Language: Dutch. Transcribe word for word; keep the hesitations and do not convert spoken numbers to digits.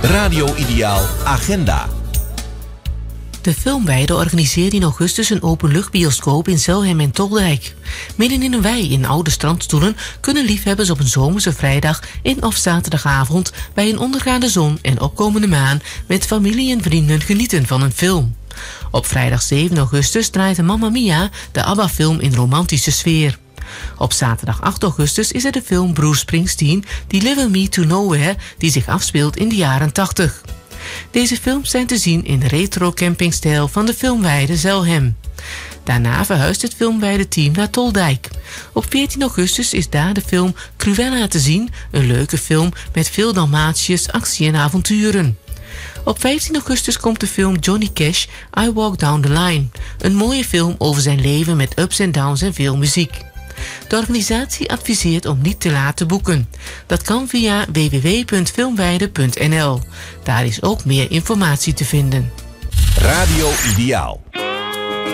Radio Ideaal Agenda. De Filmweide organiseert in augustus een openluchtbioscoop in Zelhem en Toldijk. Midden in een wei in oude strandstoelen kunnen liefhebbers op een zomerse vrijdag en of zaterdagavond bij een ondergaande zon en opkomende maan met familie en vrienden genieten van een film. Op vrijdag zeven augustus draait de Mamma Mia, de ABBA-film in romantische sfeer. Op zaterdag acht augustus is er de film Bruce Springsteen, Deliver Me to Nowhere, die zich afspeelt in de jaren tachtig. Deze films zijn te zien in de retro-campingstijl van de Filmweide Zelhem. Daarna verhuist het Filmweide-team naar Toldijk. Op veertien augustus is daar de film Cruella te zien, een leuke film met veel Dalmatiërs, actie en avonturen. Op vijftien augustus komt de film Johnny Cash, I Walk Down the Line, een mooie film over zijn leven met ups en downs en veel muziek. De organisatie adviseert om niet te laat te boeken. Dat kan via w w w punt filmweide punt n l. Daar is ook meer informatie te vinden. Radio Ideaal.